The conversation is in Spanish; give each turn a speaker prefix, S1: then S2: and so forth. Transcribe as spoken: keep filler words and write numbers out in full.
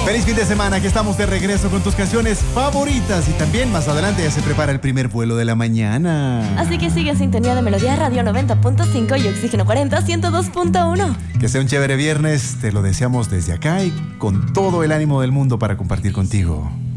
S1: Feliz fin de semana, aquí estamos de regreso con tus canciones favoritas y también más adelante ya se prepara el primer vuelo de la mañana.
S2: Así que sigue en sintonía de Melodía Radio noventa punto cinco y Oxígeno cuarenta ciento dos punto uno.
S1: Que sea un chévere viernes, te lo deseamos desde acá y con todo el ánimo del mundo para compartir contigo.